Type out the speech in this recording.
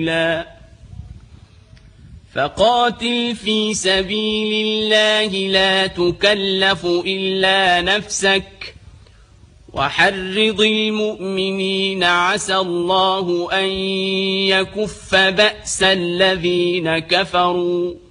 فقاتل في سبيل الله لا تكلف إلا نفسك وحرض المؤمنين عسى الله أن يكف بأس الذين كفروا